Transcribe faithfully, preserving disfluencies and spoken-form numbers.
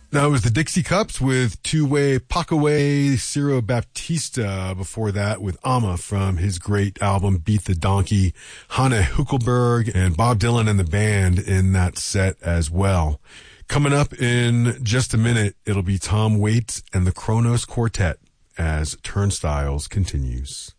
That was the Dixie Cups with two-way Pakaway Ciro Baptista. Before that with Amma from his great album Beat the Donkey. Hanne Huckelberg and Bob Dylan and the band in that set as well. Coming up in just a minute, it'll be Tom Waits and the Kronos Quartet as Turnstiles continues.